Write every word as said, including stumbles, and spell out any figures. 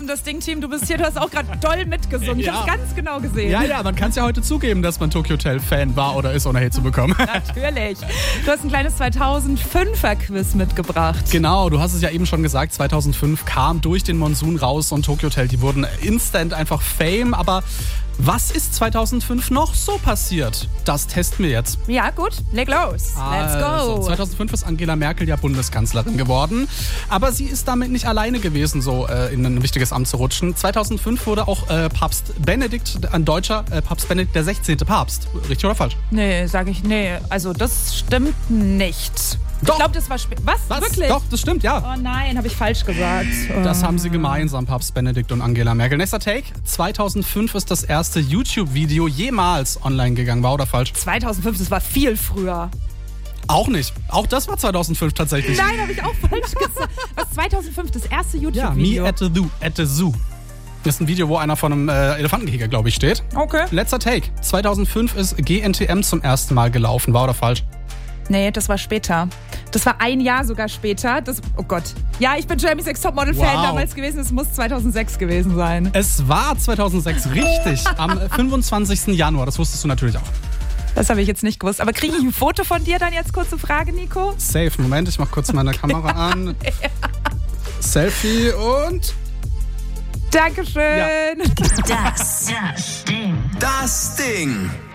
das Ding, Team. Du bist hier, du hast auch gerade doll mitgesungen. Ich Ja. hab's ganz genau gesehen. Ja, ja, man kann es ja heute zugeben, dass man Tokyo Hotel Fan war oder ist, ohne Hate zu bekommen. Natürlich. Du hast ein kleines zweitausendfünfer Quiz mitgebracht. Genau, du hast es ja eben schon gesagt, zweitausendfünf kam durch den Monsun raus und Tokyo Hotel, die wurden instant einfach Fame. Aber was ist zweitausendfünf noch so passiert? Das testen wir jetzt. Ja, gut. Leg los. Let's Also, go. zweitausendfünf ist Angela Merkel ja Bundeskanzlerin geworden. Aber sie ist damit nicht alleine gewesen, so äh, in ein wichtiges Amt zu rutschen. zweitausendfünf wurde auch äh, Papst Benedikt, ein deutscher äh, Papst Benedikt der sechzehnte Papst. Richtig oder falsch? Nee, sag ich, nee. Also, das stimmt nicht. Doch. Ich glaube, das war spät. Was? Was? Wirklich? Doch, das stimmt, ja. Oh nein, habe ich falsch gesagt. Das Oh. haben sie gemeinsam, Papst Benedikt und Angela Merkel. Nächster Take. zweitausendfünf ist das erste YouTube-Video jemals online gegangen. War oder falsch? zweitausendfünf, das war viel früher. Auch nicht. Auch das war zweitausendfünf tatsächlich. Nein, habe ich auch falsch gesagt. Was, zweitausendfünf, das erste Ja, YouTube-Video? Me at the Zoo. At the Zoo. Das ist ein Video, wo einer von einem äh, Elefantenkäger, glaube ich, steht. Okay. Letzter Take. zweitausendfünf ist G N T M zum ersten Mal gelaufen. War oder falsch? Nee, das war später. Das war ein Jahr sogar später. Das, oh Gott. Ja, ich bin Jeremy's Next Topmodel-Fan Wow. damals gewesen. Es muss zweitausendsechs gewesen sein. Es war zweitausendsechs, richtig. Am fünfundzwanzigsten Januar. Das wusstest du natürlich auch. Das habe ich jetzt nicht gewusst. Aber kriege ich ein Foto von dir dann jetzt? Kurze Frage, Nico. Safe. Moment, ich mach kurz meine Kamera an. Selfie und... Dankeschön. Ja. Das Ding. Das Ding.